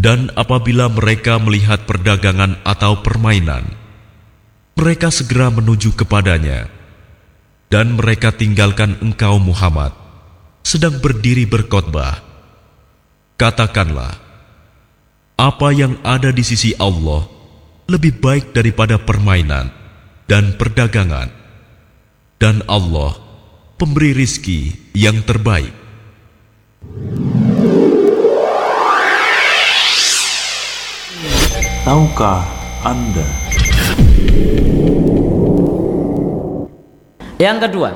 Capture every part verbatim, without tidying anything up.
Dan apabila mereka melihat perdagangan atau permainan, mereka segera menuju kepadanya, dan mereka tinggalkan engkau Muhammad sedang berdiri berkhotbah. Katakanlah, apa yang ada di sisi Allah lebih baik daripada permainan dan perdagangan, dan Allah pemberi rizki yang terbaik. Tahukah Anda? Yang kedua,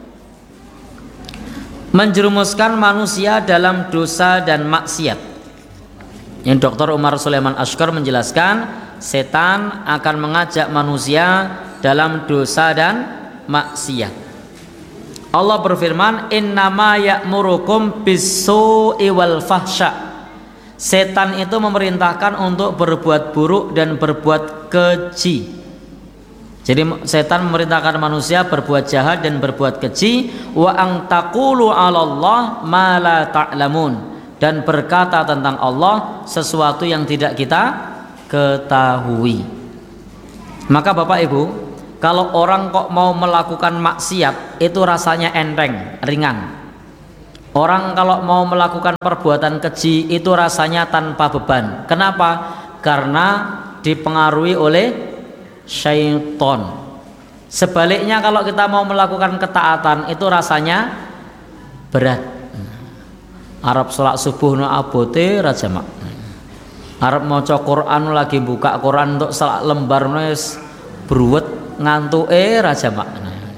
menjerumuskan manusia dalam dosa dan maksiat. Yang Doktor Umar Sulaiman Ashkar menjelaskan, setan akan mengajak manusia dalam dosa dan maksiat. Allah berfirman, innama ya'murukum bis-su'i wal fahsya. Setan itu memerintahkan untuk berbuat buruk dan berbuat keji. Jadi setan memerintahkan manusia berbuat jahat dan berbuat keji. Wa ang taqulu 'alallah ma la ta'lamun, dan berkata tentang Allah sesuatu yang tidak kita ketahui. Maka Bapak Ibu, kalau orang kok mau melakukan maksiat itu rasanya enteng, ringan. Orang kalau mau melakukan perbuatan keji itu rasanya tanpa beban. Kenapa? Karena dipengaruhi oleh syaitan. Sebaliknya kalau kita mau melakukan ketaatan itu rasanya berat. Arab sholat subuh no abote rajamak. Arab maca Quran lagi buka Quran untuk salat lembar wis bruwet ngantuke rajamak.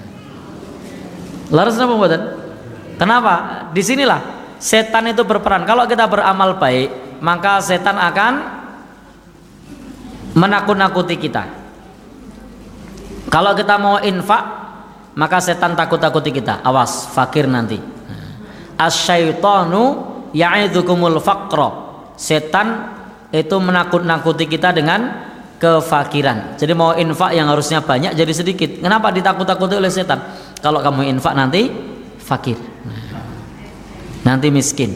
Laras napa mboten? Kenapa? Disinilah setan itu berperan. Kalau kita beramal baik, maka setan akan menakut-nakuti kita. Kalau kita mau infak, maka setan takut-takuti kita. Awas, fakir nanti. Asyaitonu ya'idzukumul faqra. Setan itu menakut-nakuti kita dengan kefakiran. Jadi mau infak yang harusnya banyak jadi sedikit. Kenapa ditakut-takuti oleh setan? Kalau kamu infak nanti fakir, nanti miskin.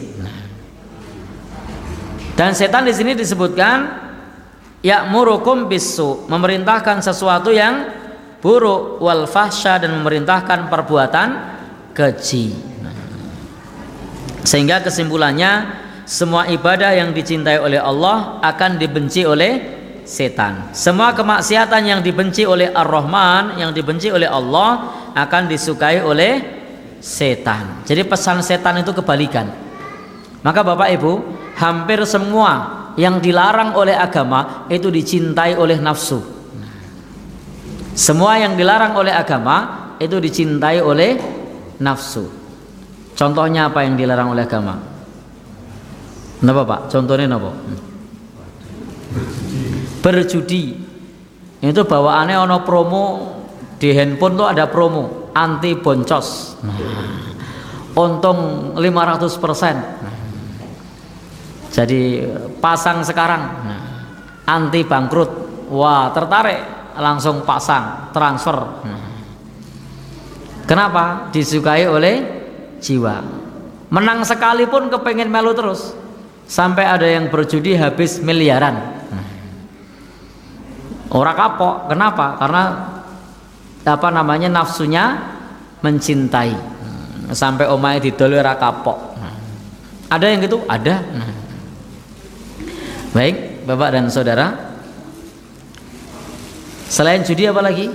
Dan setan di sini disebutkan ya'murukum bisu, memerintahkan sesuatu yang buruk, wal fahsya, dan memerintahkan perbuatan keji. Sehingga kesimpulannya, semua ibadah yang dicintai oleh Allah akan dibenci oleh setan. Semua kemaksiatan yang dibenci oleh Ar-Rahman, yang dibenci oleh Allah, akan disukai oleh setan. Jadi pesan setan itu kebalikan. Maka Bapak Ibu, hampir semua yang dilarang oleh agama itu dicintai oleh nafsu. Semua yang dilarang oleh agama itu dicintai oleh nafsu. Contohnya apa yang dilarang oleh agama? Napa Pak? Contohnya napa? Berjudi. Itu bawaannya ono promo di handphone tuh, ada promo anti boncos. Untung lima ratus persen. Jadi pasang sekarang anti bangkrut. Wah, tertarik, langsung pasang, transfer. Kenapa? Disukai oleh jiwa. Menang sekalipun kepengen melu terus. Sampai ada yang berjudi habis miliaran. Ora kapok. Kenapa? Karena apa namanya, nafsunya mencintai. Sampai omahe didol ora kapok. Ada yang gitu? Ada. Baik, Bapak dan Saudara, selain judi apa lagi?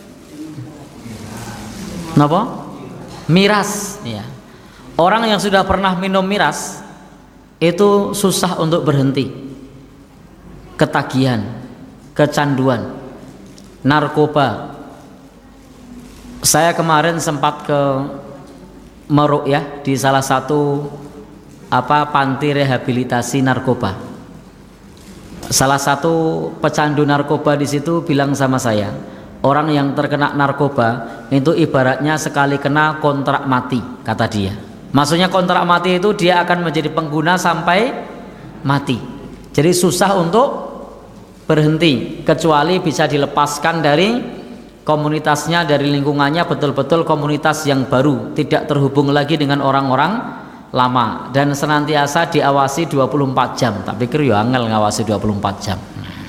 Napa? Miras, ya. Orang yang sudah pernah minum miras itu susah untuk berhenti. Ketagihan, kecanduan, narkoba. Saya kemarin sempat ke Meruk ya, di salah satu apa panti rehabilitasi narkoba. Salah satu pecandu narkoba di situ bilang sama saya, orang yang terkena narkoba itu ibaratnya sekali kena kontrak mati, kata dia. Maksudnya kontrak mati itu dia akan menjadi pengguna sampai mati. Jadi susah untuk berhenti, kecuali bisa dilepaskan dari komunitasnya, dari lingkungannya, betul-betul komunitas yang baru, tidak terhubung lagi dengan orang-orang lama dan senantiasa diawasi dua puluh empat jam. Tak pikir ya angel ngawasi dua puluh empat jam.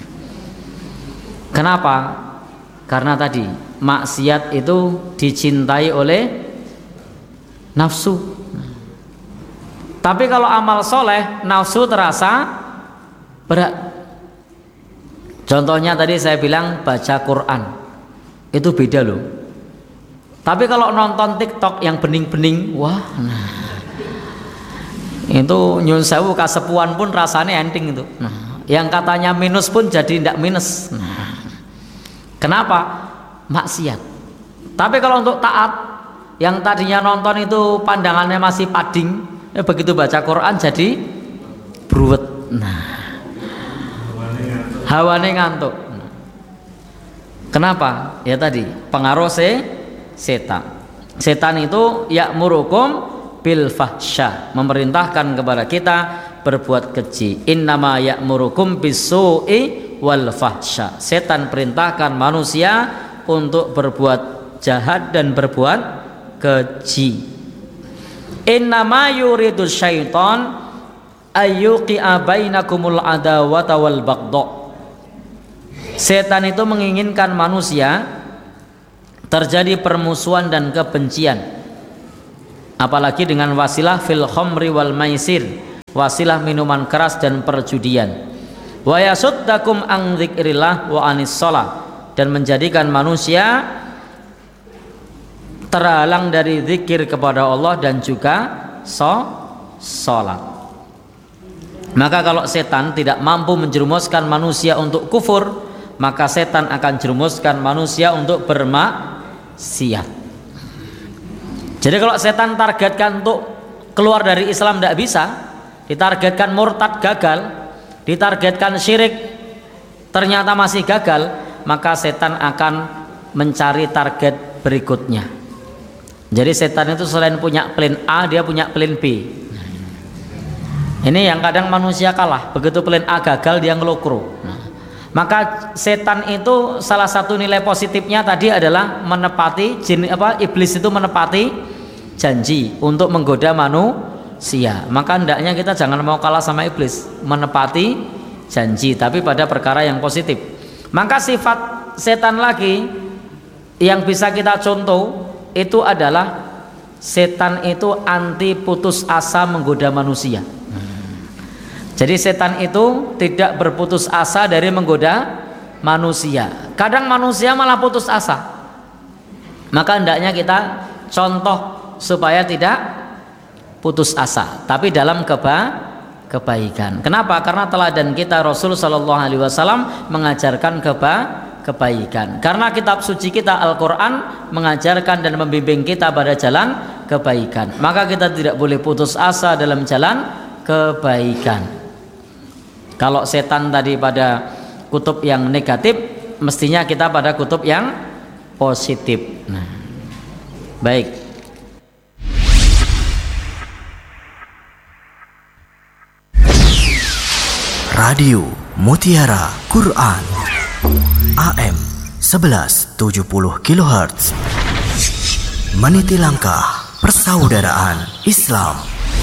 Kenapa? Karena tadi maksiat itu dicintai oleh nafsu. Tapi kalau amal soleh, nafsu terasa berat. Contohnya tadi saya bilang baca Quran, itu beda loh. Tapi kalau nonton TikTok yang bening-bening, wah, nah, itu nyun sewu kasepuan pun rasanya enteng itu. Nah, yang katanya minus pun jadi tidak minus. Nah, kenapa? Maksiat. Tapi kalau untuk taat, yang tadinya nonton itu pandangannya masih pading, ya begitu baca Quran jadi bruwet. Nah, hawane ngantuk. Kenapa? Ya tadi pengaruh se setan. Setan itu ya'murukum bil fahsya, memerintahkan kepada kita berbuat keji. Innama ya'murukum bisu'i wal fahsya. Setan perintahkan manusia untuk berbuat jahat dan berbuat keji. Innama yuridu syaitan ayyuqi'a bainakumul adawata wal baghdha. Setan itu menginginkan manusia terjadi permusuhan dan kebencian, apalagi dengan wasilah fil khamri wal maisir, wasilah minuman keras dan perjudian. Wa yasuddakum an dzikrillah wa anis shalah, dan menjadikan manusia terhalang dari zikir kepada Allah dan juga so, salat. Maka kalau setan tidak mampu menjerumuskan manusia untuk kufur, maka setan akan jerumuskan manusia untuk bermaksiat. Jadi kalau setan targetkan untuk keluar dari Islam tidak bisa, ditargetkan murtad gagal, ditargetkan syirik ternyata masih gagal, maka setan akan mencari target berikutnya. Jadi setan itu selain punya plan A, dia punya plan B. Ini yang kadang manusia kalah, begitu plan A gagal dia ngelokro. Maka setan itu salah satu nilai positifnya tadi adalah menepati jin, apa iblis itu menepati janji untuk menggoda manusia. Maka hendaknya kita jangan mau kalah sama iblis, menepati janji tapi pada perkara yang positif. Maka sifat setan lagi yang bisa kita contoh itu adalah setan itu anti putus asa menggoda manusia. Jadi setan itu tidak berputus asa dari menggoda manusia. Kadang manusia malah putus asa. Maka hendaknya kita contoh supaya tidak putus asa, tapi dalam keba kebaikan. Kenapa? Karena teladan kita Rasul Shallallahu Alaihi Wasallam mengajarkan keba kebaikan. Karena kitab suci kita Al-Quran mengajarkan dan membimbing kita pada jalan kebaikan. Maka kita tidak boleh putus asa dalam jalan kebaikan. Kalau setan tadi pada kutub yang negatif, mestinya kita pada kutub yang positif. Nah, baik. Radio Mutiara Quran A M sebelas tujuh puluh kilohertz, meniti langkah persaudaraan Islam.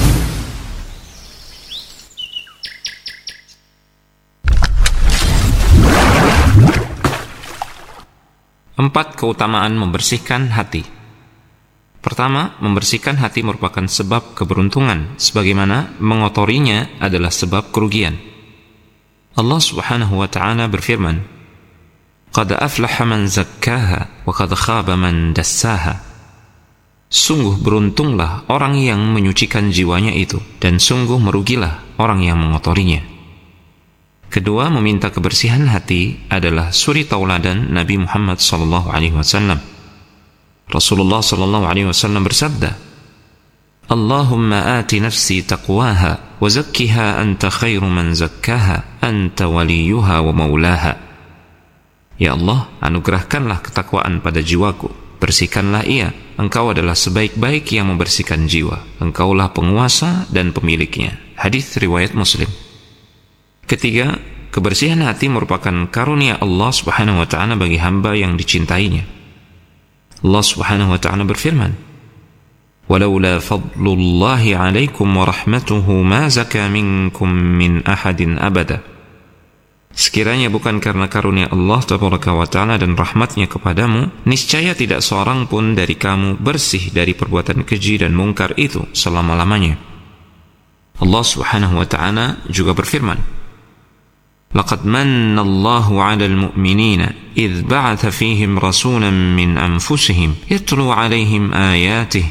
Empat keutamaan membersihkan hati. Pertama, membersihkan hati merupakan sebab keberuntungan, sebagaimana mengotorinya adalah sebab kerugian. Allah Subhanahu wa ta'ala berfirman, "Qad aflaha man zakkaha wa qad khaba man dassaha." Sungguh beruntunglah orang yang menyucikan jiwanya itu, dan sungguh merugilah orang yang mengotorinya. Kedua, meminta kebersihan hati adalah suri tauladan Nabi Muhammad sallallahu alaihi wasallam. Rasulullah sallallahu alaihi wasallam bersabda, "Allahumma ati nafsi taqwaha wa zakkiha anta khairu man zakkaha anta waliyuha wa maulaha." Ya Allah, anugerahkanlah ketakwaan pada jiwaku, bersihkanlah ia, Engkau adalah sebaik-baik yang membersihkan jiwa, Engkaulah penguasa dan pemiliknya. Hadis riwayat Muslim. Ketiga, kebersihan hati merupakan karunia Allah Subhanahu wa ta'ala bagi hamba yang dicintainya. Allah Subhanahu wa ta'ala berfirman, ولولا فضل الله عليكم ورحمته ما زكى منكم من أحد أبدا. Sekiranya bukan karena karunia Allah Tabaraka wa Ta'ala dan rahmatnya kepadamu, niscaya tidak seorang pun dari kamu bersih dari perbuatan keji dan mungkar itu selama-lamanya. Allah Subhanahu wa Ta'ala juga berfirman, لقد من الله على المؤمنين إذ بعث فيهم رسولا من أنفسهم يتلو عليهم آياته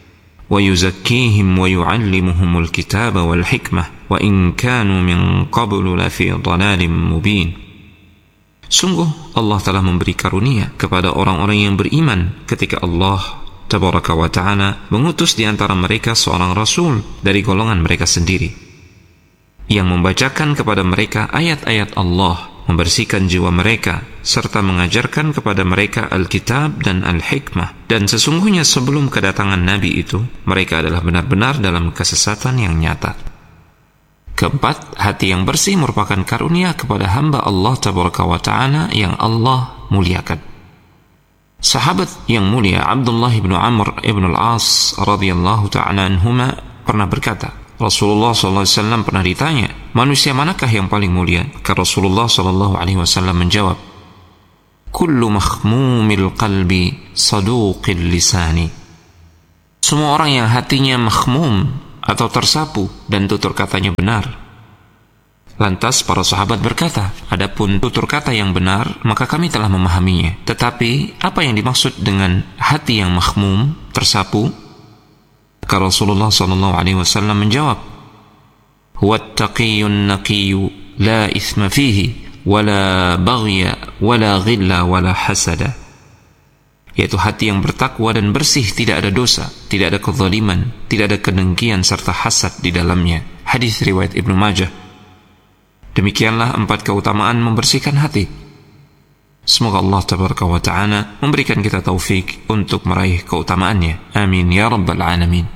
ويزكيهم ويعلمهم الكتاب والحكمة وإن كانوا من قبل لفي ضلال مبين. Sungguh Allah telah memberi karunia kepada orang-orang yang beriman ketika Allah Tabaraka wa Ta'ala mengutus di antara mereka seorang rasul dari golongan mereka sendiri yang membacakan kepada mereka ayat-ayat Allah, membersihkan jiwa mereka, serta mengajarkan kepada mereka Alkitab dan Al-Hikmah. Dan sesungguhnya sebelum kedatangan Nabi itu, mereka adalah benar-benar dalam kesesatan yang nyata. Keempat, hati yang bersih merupakan karunia kepada hamba Allah Tabaraka wa Ta'ala yang Allah muliakan. Sahabat yang mulia Abdullah bin Amr bin Al-As radhiyallahu ta'ala anhuma pernah berkata, Rasulullah sallallahu alaihi wasallam pernah ditanya, manusia manakah yang paling mulia? Maka Rasulullah sallallahu alaihi wasallam menjawab, kullu makhmumil qalbi saduqil lisani. Semua orang yang hatinya makhmum atau tersapu dan tutur katanya benar. Lantas para sahabat berkata, adapun tutur kata yang benar, maka kami telah memahaminya. Tetapi apa yang dimaksud dengan hati yang makhmum, tersapu? Maka Rasulullah sallallahu alaihi wasallam menjawab, huwa at-taqiyyun naqiyyu la ithma fihi wala baghya wala ghilla wala hasada. Yaitu hati yang bertakwa dan bersih, tidak ada dosa, tidak ada kezaliman, tidak ada kedengkian serta hasad di dalamnya. Hadis riwayat Ibnu Majah. Demikianlah empat keutamaan membersihkan hati. Semoga Allah Tabaraka wa Ta'ala memberikan kita taufik untuk meraih keutamaannya. Amin ya rabbal alamin.